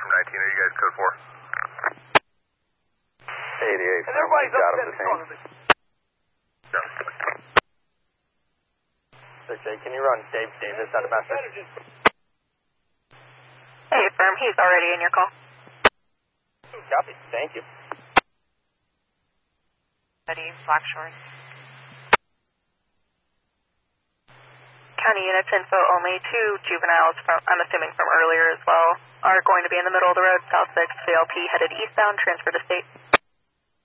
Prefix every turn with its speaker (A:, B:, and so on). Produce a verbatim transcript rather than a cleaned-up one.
A: from nineteen, are you guys code four?
B: eighty-eight.
C: And everybody's
B: got
C: up
B: him the same.
A: No.
B: six eight, can you run Dave Davis out of Master?
D: Hey, firm, he's already in your call.
B: Copy, thank you.
D: Ready, Black Shores. County units info only. Two juveniles, from I'm assuming from earlier as well, are going to be in the middle of the road, South six, C L P headed eastbound, transfer to state.